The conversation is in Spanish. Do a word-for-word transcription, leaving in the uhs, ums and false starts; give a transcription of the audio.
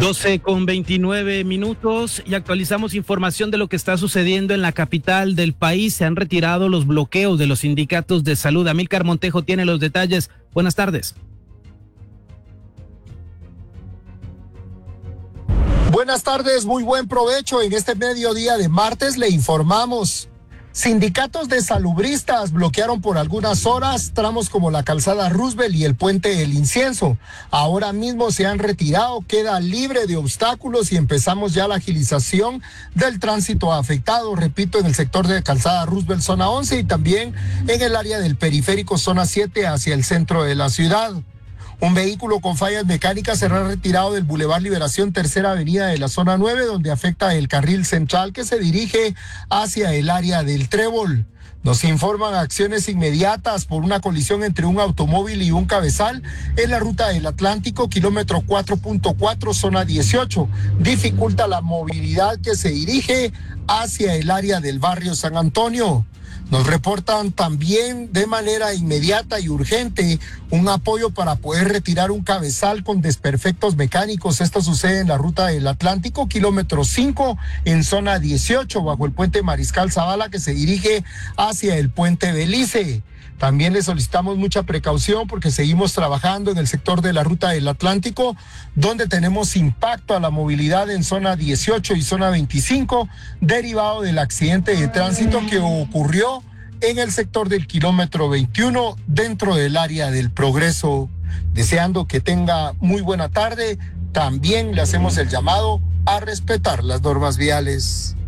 doce con veintinueve minutos y actualizamos información de lo que está sucediendo en la capital del país. Se han retirado los bloqueos de los sindicatos de salud. Amílcar Montejo tiene los detalles. Buenas tardes. Buenas tardes, muy buen provecho. En este mediodía de martes le informamos. Sindicatos de salubristas bloquearon por algunas horas tramos como la calzada Roosevelt y el puente El Incienso. Ahora mismo se han retirado, queda libre de obstáculos y empezamos ya la agilización del tránsito afectado, repito, en el sector de calzada Roosevelt, zona once, y también en el área del periférico, zona siete, hacia el centro de la ciudad. Un vehículo con fallas mecánicas será retirado del Boulevard Liberación, tercera avenida de la zona nueve, donde afecta el carril central que se dirige hacia el área del Trébol. Nos informan acciones inmediatas por una colisión entre un automóvil y un cabezal en la ruta del Atlántico, kilómetro cuatro punto cuatro, zona dieciocho. Dificulta la movilidad que se dirige hacia el área del barrio San Antonio. Nos reportan también de manera inmediata y urgente un apoyo para poder retirar un cabezal con desperfectos mecánicos. Esto sucede en la ruta del Atlántico, kilómetro cinco, en zona dieciocho, bajo el puente Mariscal Zavala, que se dirige hacia el puente Belice. También le solicitamos mucha precaución porque seguimos trabajando en el sector de la ruta del Atlántico, donde tenemos impacto a la movilidad en zona dieciocho y zona veinticinco, derivado del accidente de tránsito que ocurrió en el sector del kilómetro veintiuno, dentro del área del Progreso. Deseando que tenga muy buena tarde, también le hacemos el llamado a respetar las normas viales.